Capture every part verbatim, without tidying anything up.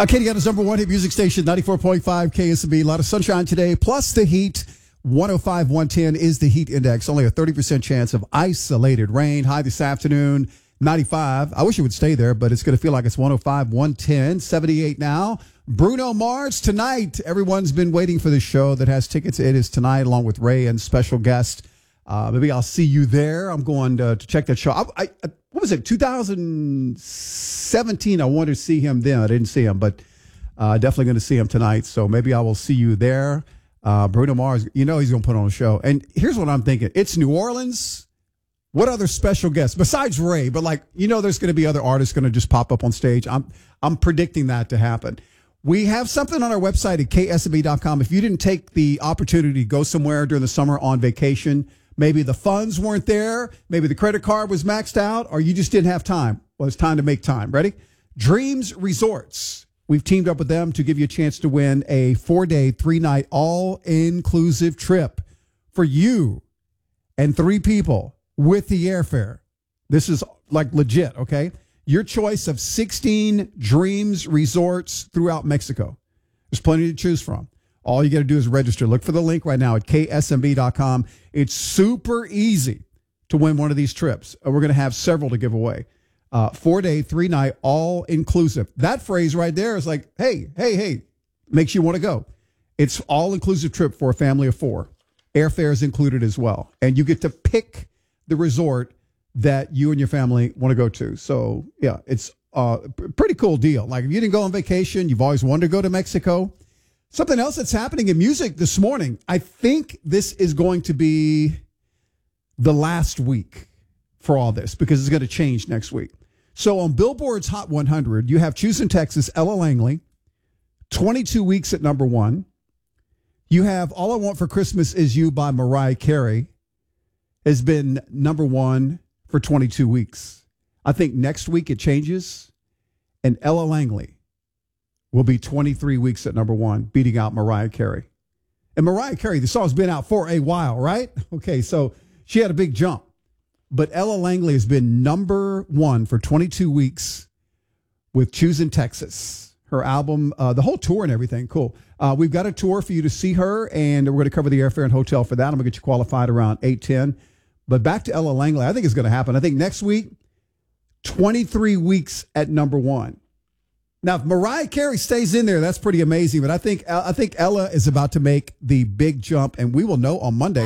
Acadiana's number one hit music station, ninety-four point five K S B. A lot of sunshine today, plus the heat. one oh five, one ten is the heat index. Only a thirty percent chance of isolated rain. High this afternoon, ninety-five. I wish it would stay there, but it's going to feel like it's one oh five, one ten, seventy-eight now. Bruno Mars tonight. Everyone's been waiting for this show that has tickets. It is tonight, along with Ray and special guest. Uh, maybe I'll see you there. I'm going to, to check that show. I, I, what was it, two thousand seventeen? I wanted to see him then. I didn't see him, but uh, definitely going to see him tonight. So maybe I will see you there. Uh, Bruno Mars, you know he's going to put on a show. And here's what I'm thinking. It's New Orleans. What other special guests besides Ray? But like, you know, there's going to be other artists going to just pop up on stage. I'm I'm predicting that to happen. We have something on our website at K S M B dot com. If you didn't take the opportunity to go somewhere during the summer on vacation, maybe the funds weren't there, maybe the credit card was maxed out, or you just didn't have time. Well, it's time to make time. Ready? Dreams Resorts. We've teamed up with them to give you a chance to win a four-day, three-night, all-inclusive trip for you and three people with the airfare. This is like legit, okay? Your choice of sixteen Dreams Resorts throughout Mexico. There's plenty to choose from. All you got to do is register. Look for the link right now at K S M B dot com. It's super easy to win one of these trips. We're going to have several to give away. Uh, four-day, three-night, all-inclusive. That phrase right there is like, hey, hey, hey, makes you want to go. It's all-inclusive trip for a family of four. Airfare is included as well. And you get to pick the resort that you and your family want to go to. So, yeah, it's a pretty cool deal. Like, if you didn't go on vacation, you've always wanted to go to Mexico. Something else that's happening in music this morning, I think this is going to be the last week for all this because it's going to change next week. So on Billboard's Hot one hundred, you have Choosing Texas, Ella Langley, twenty-two weeks at number one. You have All I Want for Christmas Is You by Mariah Carey, has been number one for twenty-two weeks. I think next week it changes, and Ella Langley will be twenty-three weeks at number one, beating out Mariah Carey. And Mariah Carey, the song's been out for a while, right? Okay, so she had a big jump. But Ella Langley has been number one for twenty-two weeks with Choosing Texas. Her album, uh, the whole tour and everything, cool. Uh, we've got a tour for you to see her, and we're going to cover the airfare and hotel for that. I'm going to get you qualified around eight ten. But back to Ella Langley, I think it's going to happen. I think next week, twenty-three weeks at number one. Now, if Mariah Carey stays in there, that's pretty amazing. But I think I think Ella is about to make the big jump, and we will know on Monday.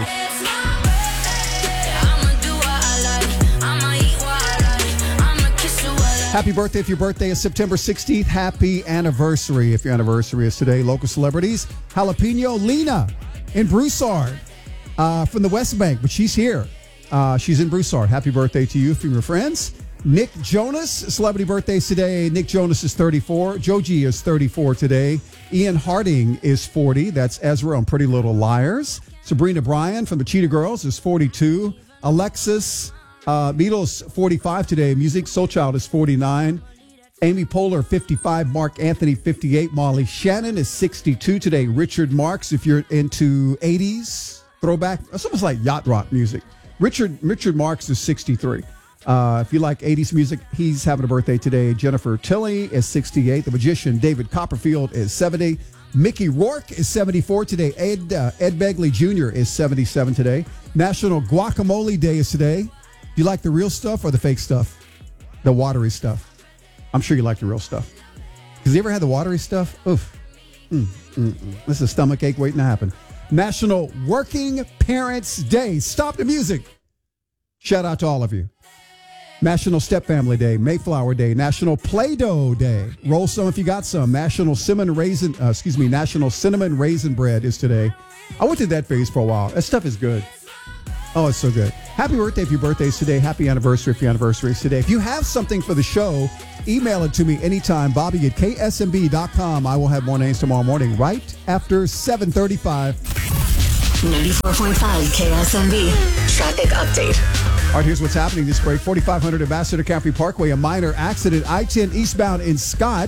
Happy birthday if your birthday is September sixteenth. Happy anniversary if your anniversary is today. Local celebrities, Jalapeno Lena in Broussard uh, from the West Bank, but she's here. Uh, she's in Broussard. Happy birthday to you from your friends. Nick Jonas, celebrity birthdays today. Nick Jonas is thirty-four. Joji is thirty-four today. Ian Harding is forty. That's Ezra on Pretty Little Liars. Sabrina Bryan from the Cheetah Girls is forty-two. Alexis uh, Beatles, forty-five today. Music Soul Child is forty-nine. Amy Poehler, fifty-five. Mark Anthony, fifty-eight. Molly Shannon is sixty-two today. Richard Marx, if you're into eighties throwback, it's almost like yacht rock music. Richard Richard Marx is sixty-three. Uh, if you like eighties music, he's having a birthday today. Jennifer Tilly is sixty-eight. The magician David Copperfield is seventy. Mickey Rourke is seventy-four today. Ed uh, Ed Begley Junior is seventy-seven today. National Guacamole Day is today. Do you like the real stuff or the fake stuff? The watery stuff. I'm sure you like the real stuff. Because you ever had the watery stuff? Oof. Mm, mm, mm. This is a stomach ache waiting to happen. National Working Parents Day. Stop the music. Shout out to all of you. National Step Family Day, Mayflower Day, National Play-Doh Day. Roll some if you got some. National Cinnamon Raisin, uh, excuse me, National Cinnamon Raisin Bread is today. I went through that phase for a while. That stuff is good. Oh, it's so good. Happy birthday if your birthday is today. Happy anniversary if your anniversary is today. If you have something for the show, email it to me anytime. Bobby at K S M B dot com. I will have more names tomorrow morning right after seven thirty-five. ninety-four point five K S M B. Traffic update. All right, here's what's happening this break. forty-five hundred Ambassador Caffrey Parkway, a minor accident. I ten eastbound in Scott.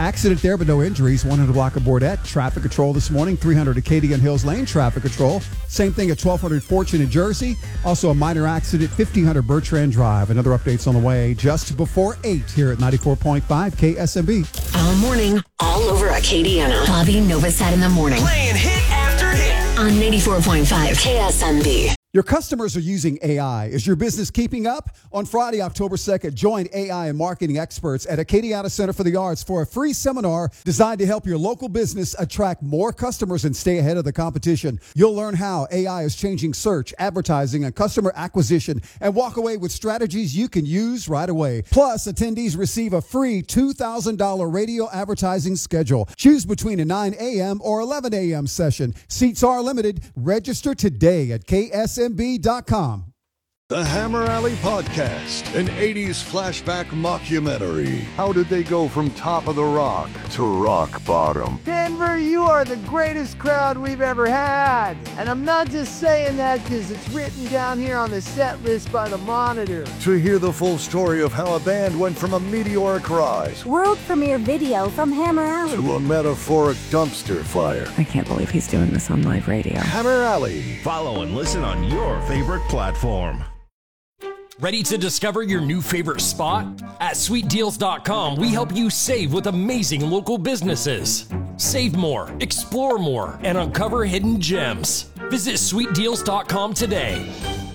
Accident there, but no injuries. one hundred block of Bordette. Traffic control this morning. three hundred Acadian Hills Lane traffic control. Same thing at twelve hundred Fortune in Jersey. Also a minor accident, fifteen hundred Bertrand Drive. Another update's on the way just before eight here at ninety-four point five K S M B. All morning, all over Acadiana. Bobby Novosad in the morning. Playing hit after hit. On ninety-four point five K S M B. Your customers are using A I. Is your business keeping up? On Friday, October second, join A I and marketing experts at Acadiana Center for the Arts for a free seminar designed to help your local business attract more customers and stay ahead of the competition. You'll learn how A I is changing search, advertising, and customer acquisition, and walk away with strategies you can use right away. Plus, attendees receive a free two thousand dollars radio advertising schedule. Choose between a nine a.m. or eleven a.m. session. Seats are limited. Register today at K S M B dot com. The Hammer Alley Podcast, an eighties flashback mockumentary. How did they go from top of the rock to rock bottom? Denver, you are the greatest crowd we've ever had. And I'm not just saying that because it's written down here on the set list by the Monitor. To hear the full story of how a band went from a meteoric rise, world premiere video from Hammer Alley, to a metaphoric dumpster fire. I can't believe he's doing this on live radio. Hammer Alley. Follow and listen on your favorite platform. Ready to discover your new favorite spot? At sweet deals dot com, we help you save with amazing local businesses. Save more, explore more, and uncover hidden gems. Visit sweet deals dot com today.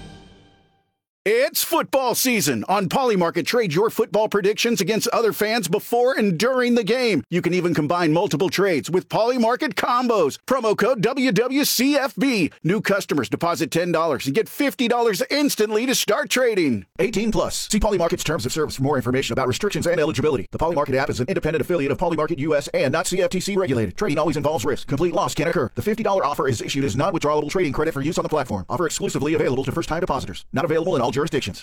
It's football season. On Polymarket, trade your football predictions against other fans before and during the game. You can even combine multiple trades with Polymarket combos. Promo code W W C F B. New customers deposit ten dollars and get fifty dollars instantly to start trading. eighteen plus. See Polymarket's terms of service for more information about restrictions and eligibility. The Polymarket app is an independent affiliate of Polymarket U S and not C F T C regulated. Trading always involves risk. Complete loss can occur. The fifty dollars offer is issued as non-withdrawable trading credit for use on the platform. Offer exclusively available to first-time depositors. Not available in all jurisdictions.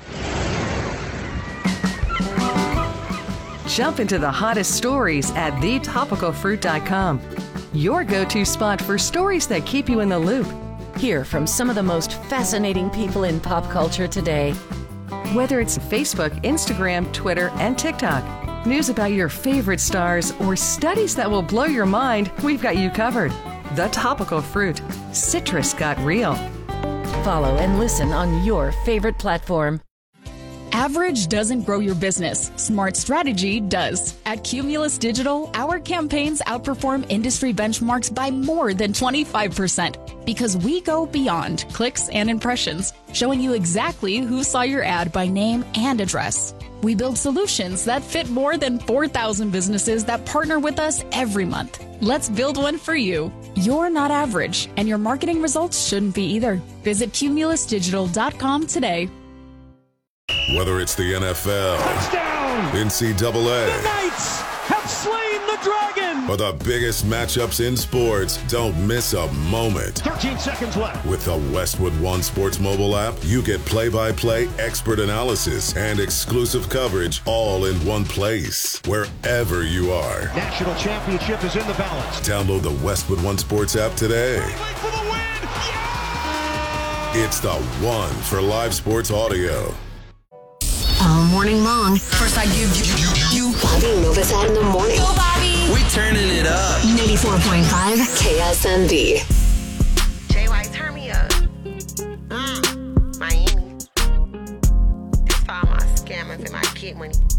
Jump into the hottest stories at the topical fruit dot com. Your go-to spot for stories that keep you in the loop. Hear from some of the most fascinating people in pop culture today. Whether it's Facebook, Instagram, Twitter, and TikTok, news about your favorite stars, or studies that will blow your mind, we've got you covered. The Topical Fruit. Citrus got real. Follow and listen on your favorite platform. Average doesn't grow your business. Smart strategy does. At Cumulus Digital, our campaigns outperform industry benchmarks by more than twenty-five percent because we go beyond clicks and impressions, showing you exactly who saw your ad by name and address. We build solutions that fit more than four thousand businesses that partner with us every month. Let's build one for you. You're not average, and your marketing results shouldn't be either. Visit cumulus digital dot com today. Whether it's the N F L, touchdown, N C double A, the Knights have slain the dragon, or the biggest matchups in sports, don't miss a moment. thirteen seconds left. With the Westwood One Sports mobile app, you get play-by-play, expert analysis, and exclusive coverage all in one place, wherever you are. National championship is in the balance. Download the Westwood One Sports app today. For the win. Yeah! It's the one for live sports audio. All morning long. First I give you, you, you. Bobby Novosad in the morning. Go, Bobby. We turning it up. ninety-four point five K S M B. J Y, turn me up. Mm, Miami. That's for all my scammers and my kid money.